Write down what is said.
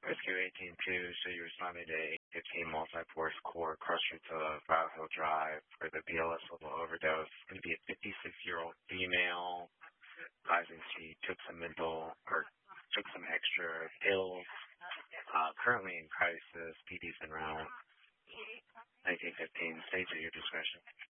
Rescue 182, so you responded to 815 multi-force core crusher to File Hill Drive for the BLS level overdose. It's going to be a 56-year-old female. Advising she took some extra pills. Currently in crisis. PD's en route. 1915. Stage at your discretion.